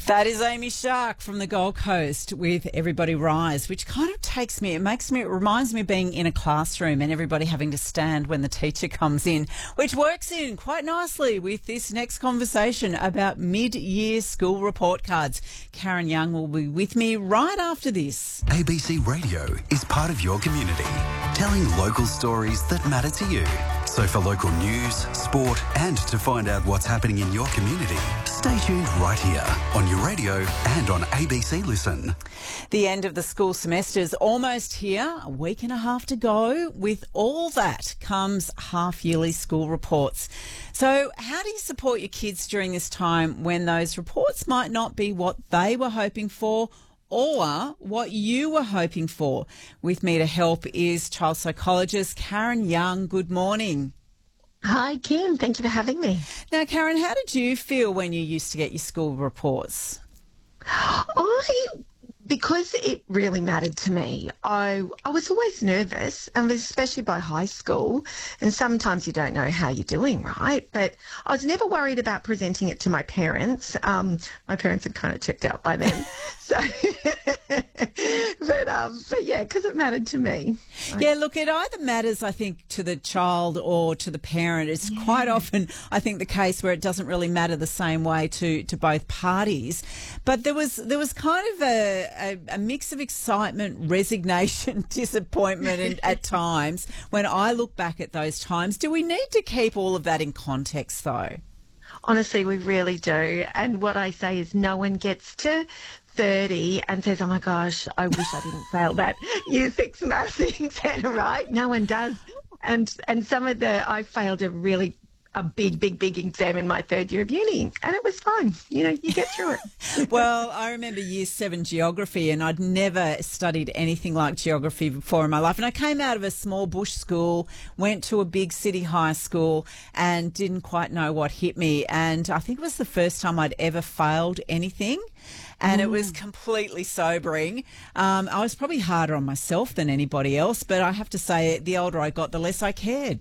That is Amy Shark from the Gold Coast with Everybody Rise, which kind of it reminds me of being in a classroom and everybody having to stand when the teacher comes in, which works in quite nicely with this next conversation about mid-year school report cards. Karen Young will be with me right after this. ABC Radio is part of your community, telling local stories that matter to you. So for local news, sport and to find out what's happening in your community, stay tuned right here on your radio and on ABC Listen. The end of the school semester is almost here, a week and a half to go. With all that comes half-yearly school reports. So how do you support your kids during this time when those reports might not be what they were hoping for or what you were hoping for? With me to help is child psychologist Karen Young. Good morning. Hi, Kim. Thank you for having me. Now, Karen, how did you feel when you used to get your school reports? Because it really mattered to me, I was always nervous, and especially by high school, and sometimes you don't know how you're doing, right? But I was never worried about presenting it to my parents. My parents had kind of checked out by then. So, but yeah, because it mattered to me. Yeah, look, it either matters, I think, to the child or to the parent. It's quite often, I think, the case where it doesn't really matter the same way to both parties. But there was kind of a mix of excitement, resignation, disappointment and at times when I look back at those times. Do we need to keep all of that in context, though? Honestly, we really do. And what I say is no one gets to 30 and says, oh my gosh, I wish I didn't fail that Year 6 maths exam, right? No one does. And I failed a big exam in my third year of uni, and it was fine. You know, you get through it. Well, I remember Year 7 geography, and I'd never studied anything like geography before in my life. And I came out of a small bush school, went to a big city high school, and didn't quite know what hit me. And I think it was the first time I'd ever failed anything. And it was completely sobering. I was probably harder on myself than anybody else, but I have to say, the older I got, the less I cared.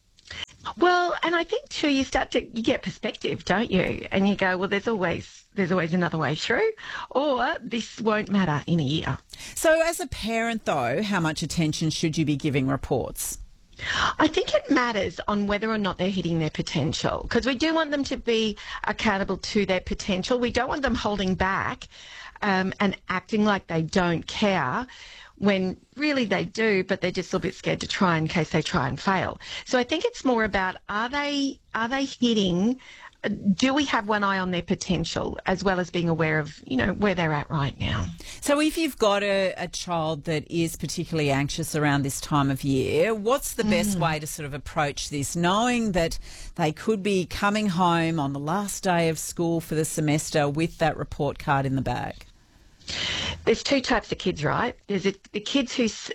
Well, and I think too, you get perspective, don't you? And you go, well, there's always another way through, or this won't matter in a year. So as a parent, though, how much attention should you be giving reports? I think it matters on whether or not they're hitting their potential, because we do want them to be accountable to their potential. We don't want them holding back and acting like they don't care when really they do, but they're just a little bit scared to try in case they try and fail. So I think it's more about are they hitting, do we have one eye on their potential as well as being aware of, you know, where they're at right now. So if you've got a child that is particularly anxious around this time of year, what's the best way to sort of approach this, knowing that they could be coming home on the last day of school for the semester with that report card in the bag? There's two types of kids, right? There's the kids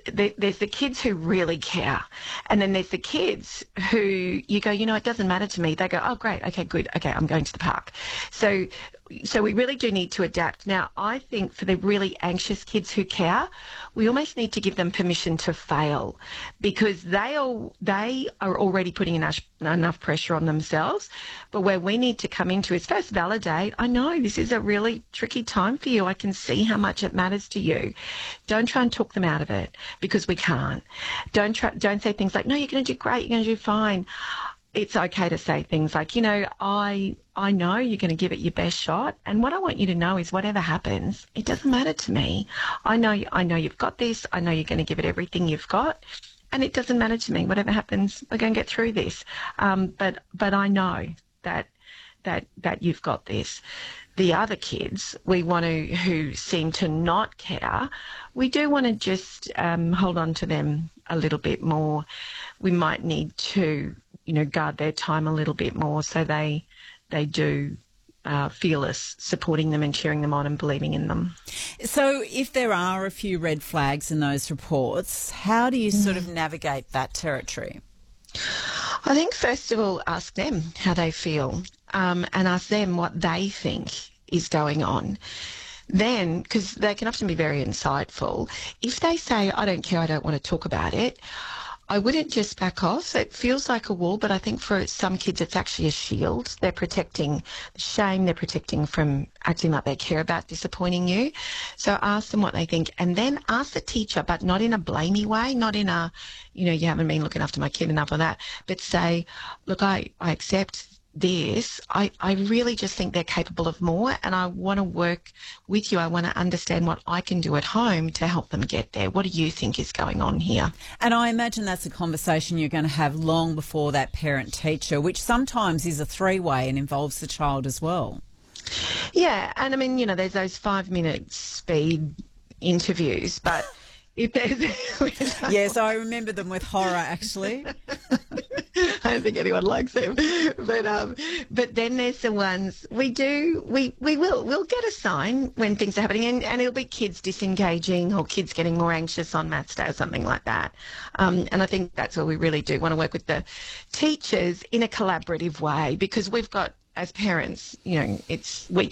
who really care, and then there's the kids who you go, you know, it doesn't matter to me. They go, oh great, okay, good, okay, I'm going to the park. So we really do need to adapt. Now, I think for the really anxious kids who care, we almost need to give them permission to fail, because they are already putting enough pressure on themselves. But where we need to come into is first validate, I know this is a really tricky time for you. I can see how much it matters to you. Don't try and talk them out of it, because we can't. Don't say things like, no, you're going to do great, you're going to do fine. It's okay to say things like, you know, I know you're going to give it your best shot, and what I want you to know is whatever happens, it doesn't matter to me. I know you've got this. I know you're going to give it everything you've got, and it doesn't matter to me. Whatever happens, we're going to get through this. But I know that you've got this. The other kids who seem to not care, we do want to just hold on to them a little bit more. We might need to, you know, guard their time a little bit more so they do feel us supporting them and cheering them on and believing in them. So if there are a few red flags in those reports, how do you sort of navigate that territory? I think first of all, ask them how they feel and ask them what they think is going on. Then, because they can often be very insightful, if they say, I don't care, I don't want to talk about it, I wouldn't just back off. It feels like a wall, but I think for some kids it's actually a shield. They're protecting shame, they're protecting from acting like they care about disappointing you. So ask them what they think, and then ask the teacher, but not in a blamey way, not in a, you haven't been looking after my kid enough or that, but say, look, I accept this. I really just think they're capable of more, and I want to work with you. I want to understand what I can do at home to help them get there. What do you think is going on here? And I imagine that's a conversation you're going to have long before that parent-teacher, which sometimes is a three-way and involves the child as well. Yeah, and I mean, there's those 5-minute speed interviews, but if there's... Yes, I remember them with horror, actually. I don't think anyone likes them, but then there's the ones we'll get a sign when things are happening, and it'll be kids disengaging or kids getting more anxious on maths day or something like that. And I think that's where we really do want to work with the teachers in a collaborative way, because we've got, as parents, we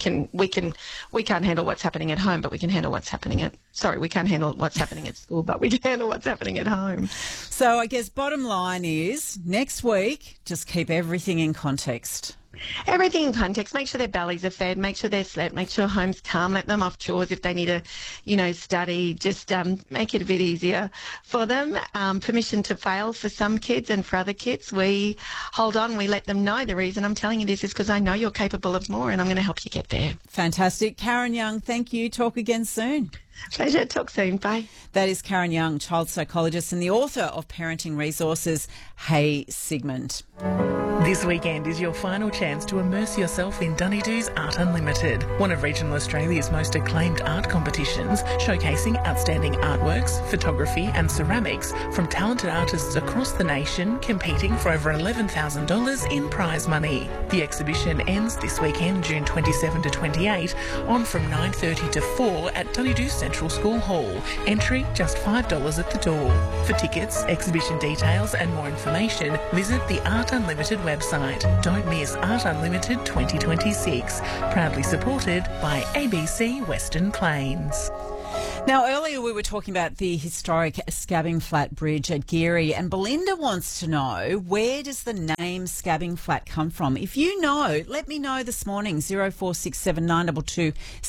can't handle what's happening at home, but we can handle what's happening we can't handle what's happening at school, but we can handle what's happening at home. So I guess bottom line is, next week, just keep everything in context. Everything in context. Make sure their bellies are fed. Make sure they're slept. Make sure home's calm. Let them off chores if they need to, study. Just make it a bit easier for them. Permission to fail for some kids, and for other kids, we hold on. We let them know the reason I'm telling you this is because I know you're capable of more, and I'm going to help you get there. Fantastic. Karen Young, thank you. Talk again soon. Pleasure. Talk soon. Bye. That is Karen Young, child psychologist and the author of Parenting Resources, Hey Sigmund. This weekend is your final chance to immerse yourself in Dunedoo's Art Unlimited, one of regional Australia's most acclaimed art competitions, showcasing outstanding artworks, photography and ceramics from talented artists across the nation, competing for over $11,000 in prize money. The exhibition ends this weekend, June 27 to 28, on from 9:30 to 4 at Dunedoo Central School Hall. Entry just $5 at the door. For tickets, exhibition details and more information, visit the Art Unlimited website. Don't miss Art Unlimited 2026, proudly supported by ABC Western Plains. Now, earlier we were talking about the historic Scabbing Flat Bridge at Geary, and Belinda wants to know, where does the name Scabbing Flat come from? If you know, let me know this morning, 0467 922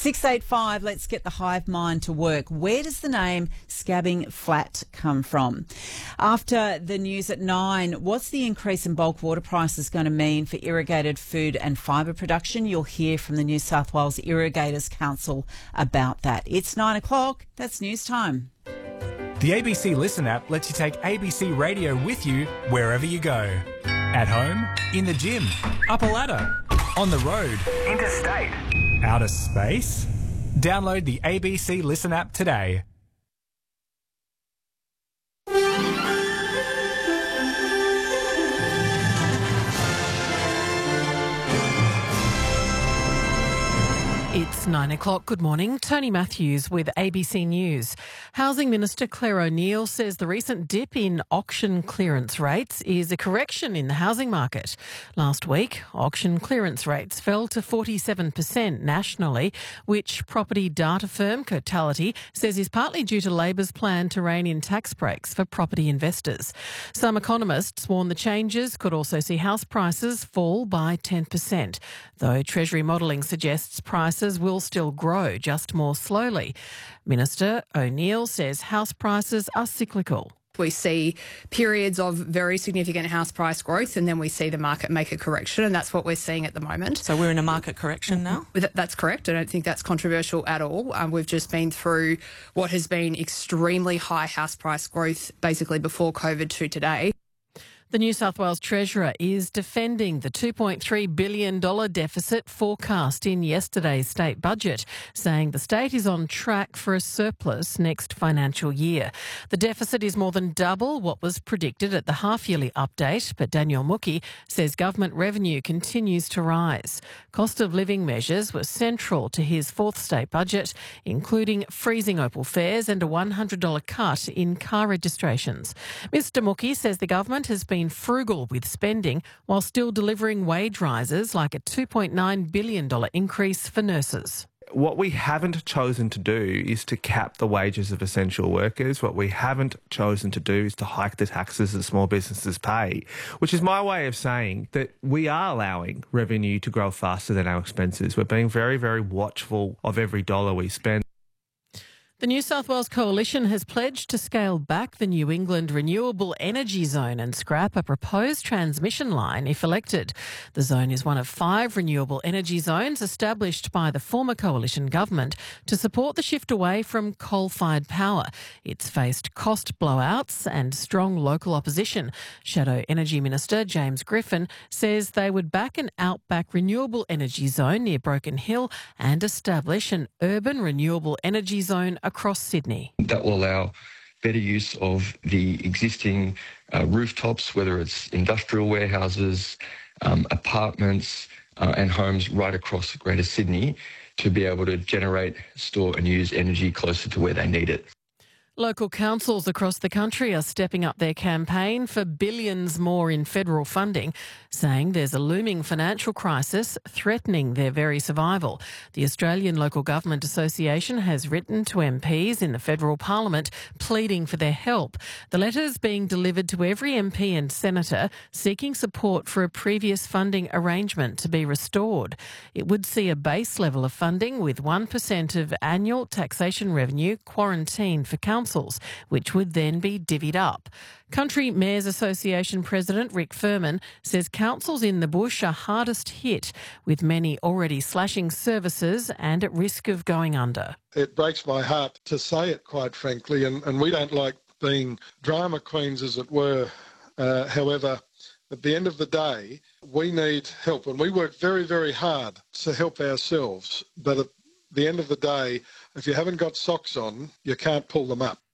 685. Let's get the hive mind to work. Where does the name Scabbing Flat come from? After the news at 9, what's the increase in bulk water prices going to mean for irrigated food and fibre production? You'll hear from the New South Wales Irrigators Council about that. It's 9 o'clock. That's news time. The ABC Listen app lets you take ABC Radio with you wherever you go. At home, in the gym, up a ladder, on the road, interstate, outer space. Download the ABC Listen app today. It's 9 o'clock. Good morning. Tony Matthews with ABC News. Housing Minister Claire O'Neil says the recent dip in auction clearance rates is a correction in the housing market. Last week, auction clearance rates fell to 47% nationally, which property data firm Cotality says is partly due to Labor's plan to rein in tax breaks for property investors. Some economists warn the changes could also see house prices fall by 10%, though Treasury modelling suggests prices will still grow, just more slowly. Minister O'Neil says house prices are cyclical. We see periods of very significant house price growth, and then we see the market make a correction, and that's what we're seeing at the moment. So we're in a market correction now? That's correct. I don't think that's controversial at all. We've just been through what has been extremely high house price growth basically before COVID to today. The New South Wales Treasurer is defending the $2.3 billion deficit forecast in yesterday's state budget, saying the state is on track for a surplus next financial year. The deficit is more than double what was predicted at the half-yearly update, but Daniel Mookie says government revenue continues to rise. Cost of living measures were central to his fourth state budget, including freezing Opal fares and a $100 cut in car registrations. Mr Mookie says the government has been frugal with spending while still delivering wage rises like a $2.9 billion increase for nurses. What we haven't chosen to do is to cap the wages of essential workers. What we haven't chosen to do is to hike the taxes that small businesses pay, which is my way of saying that we are allowing revenue to grow faster than our expenses. We're being very, very watchful of every dollar we spend. The New South Wales Coalition has pledged to scale back the New England Renewable Energy Zone and scrap a proposed transmission line if elected. The zone is one of 5 renewable energy zones established by the former Coalition government to support the shift away from coal-fired power. It's faced cost blowouts and strong local opposition. Shadow Energy Minister James Griffin says they would back an outback renewable energy zone near Broken Hill and establish an urban renewable energy zone across Sydney. That will allow better use of the existing rooftops, whether it's industrial warehouses, apartments and homes right across Greater Sydney, to be able to generate, store and use energy closer to where they need it. Local councils across the country are stepping up their campaign for billions more in federal funding, saying there's a looming financial crisis threatening their very survival. The Australian Local Government Association has written to MPs in the federal parliament pleading for their help. The letter's being delivered to every MP and senator seeking support for a previous funding arrangement to be restored. It would see a base level of funding with 1% of annual taxation revenue quarantined for councils, which would then be divvied up. Country Mayors Association President Rick Furman says councils in the bush are hardest hit, with many already slashing services and at risk of going under. It breaks my heart to say it, quite frankly, and we don't like being drama queens, as it were. However, at the end of the day, we need help, and we work very, very hard to help ourselves. But at the end of the day, if you haven't got socks on, you can't pull them up.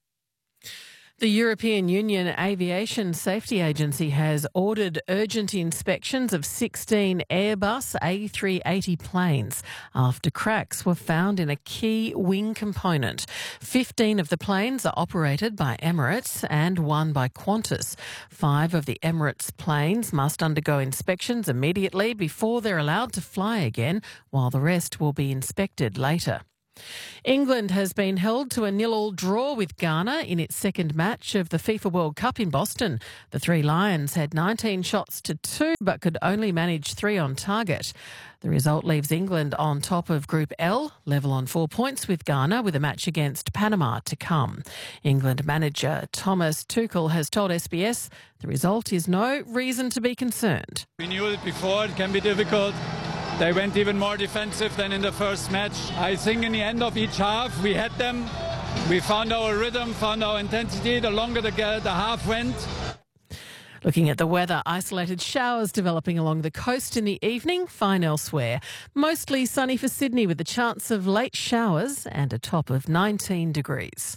The European Union Aviation Safety Agency has ordered urgent inspections of 16 Airbus A380 planes after cracks were found in a key wing component. 15 of the planes are operated by Emirates and 1 by Qantas. 5 of the Emirates planes must undergo inspections immediately before they're allowed to fly again, while the rest will be inspected later. England has been held to a 0-0 draw with Ghana in its second match of the FIFA World Cup in Boston. The Three Lions had 19 shots to 2 but could only manage 3 on target. The result leaves England on top of Group L, level on 4 points with Ghana, with a match against Panama to come. England manager Thomas Tuchel has told SBS the result is no reason to be concerned. We knew it before, it can be difficult. They went even more defensive than in the first match. I think in the end of each half we had them. We found our rhythm, found our intensity the longer the half went. Looking at the weather, isolated showers developing along the coast in the evening, fine elsewhere. Mostly sunny for Sydney with a chance of late showers and a top of 19 degrees.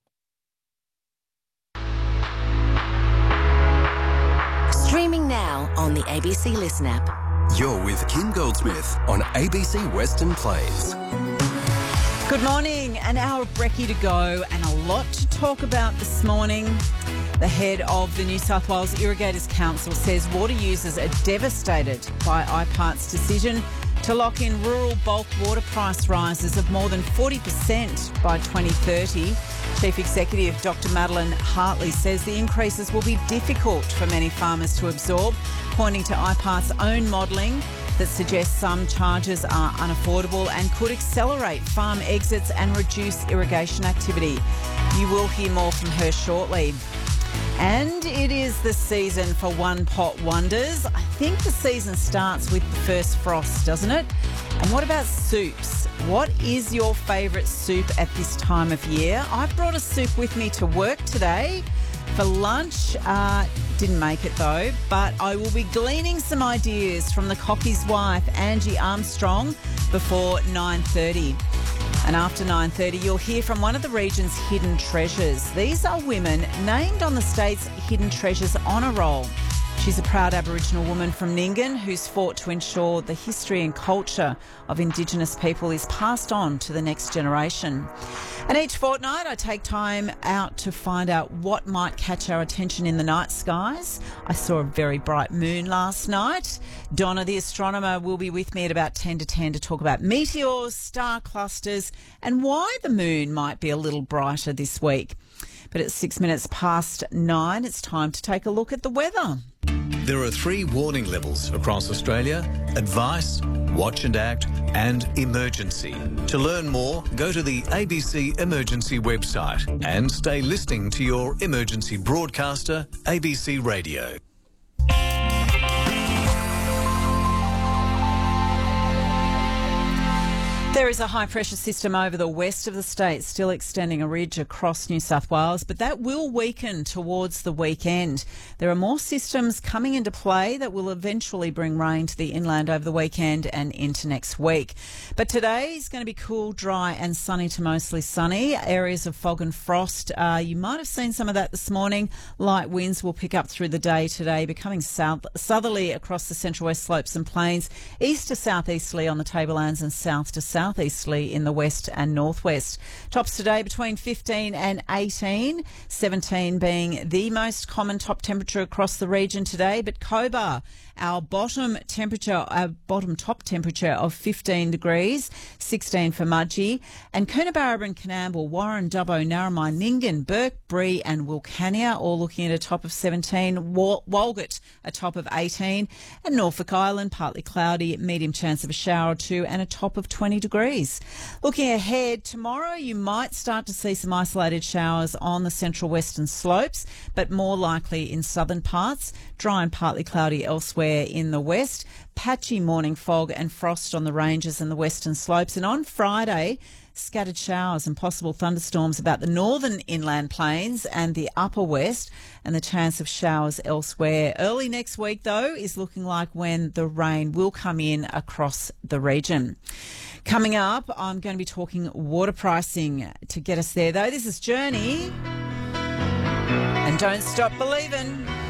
Streaming now on the ABC Listen app. You're with Kim Goldsmith on ABC Western Plains. Good morning, an hour of brekkie to go and a lot to talk about this morning. The head of the New South Wales Irrigators Council says water users are devastated by IPART's decision to lock in rural bulk water price rises of more than 40% by 2030. Chief Executive Dr Madeline Hartley says the increases will be difficult for many farmers to absorb, pointing to IPART's own modelling that suggests some charges are unaffordable and could accelerate farm exits and reduce irrigation activity. You will hear more from her shortly. And it is the season for one-pot wonders. I think the season starts with the first frost, doesn't it? And what about soups? What is your favourite soup at this time of year? I've brought a soup with me to work today. For lunch, didn't make it though, but I will be gleaning some ideas from the cockie's wife, Angie Armstrong, before 9:30. And after 9:30, you'll hear from one of the region's hidden treasures. These are women named on the state's Hidden Treasures Honour Roll. She's a proud Aboriginal woman from Nyngan who's fought to ensure the history and culture of Indigenous people is passed on to the next generation. And each fortnight I take time out to find out what might catch our attention in the night skies. I saw a very bright moon last night. Donna the astronomer will be with me at about 10 to 10 to talk about meteors, star clusters and why the moon might be a little brighter this week. But at 6 minutes past 9, it's time to take a look at the weather. There are 3 warning levels across Australia: advice, watch and act, and emergency. To learn more, go to the ABC Emergency website and stay listening to your emergency broadcaster, ABC Radio. There is a high-pressure system over the west of the state, still extending a ridge across New South Wales, but that will weaken towards the weekend. There are more systems coming into play that will eventually bring rain to the inland over the weekend and into next week. But today is going to be cool, dry and sunny to mostly sunny. Areas of fog and frost, you might have seen some of that this morning. Light winds will pick up through the day today, becoming southerly across the central west slopes and plains, east to southeasterly on the tablelands and south to southeasterly in the west and northwest. Tops today between 15 and 18, 17 being the most common top temperature across the region today. But Cobar, our bottom top temperature of 15 degrees, 16 for Mudgee, and Coonabarabran and Coonamble, Warren, Dubbo, Narromine, Nyngan, Burke, Bree and Wilcannia all looking at a top of 17, Walgett a top of 18, and Norfolk Island partly cloudy, medium chance of a shower or two and a top of 20 degrees. Looking ahead, tomorrow you might start to see some isolated showers on the central western slopes, but more likely in southern parts, dry and partly cloudy elsewhere in the west, patchy morning fog and frost on the ranges and the western slopes. And on Friday, scattered showers and possible thunderstorms about the northern inland plains and the upper west, and the chance of showers elsewhere. Early next week, though, is looking like when the rain will come in across the region. Coming up, I'm going to be talking water pricing. To get us there, though, this is Journey and Don't Stop Believin'.